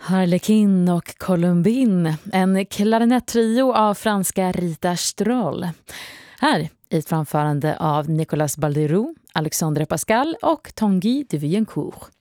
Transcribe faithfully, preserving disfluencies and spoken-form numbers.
Harlequin och Colombine, en klarinettrio av franska Rita Stroll. Här i ett framförande av Nicolas Balderoux, Alexandre Pascal och Tanguy de Villencourt.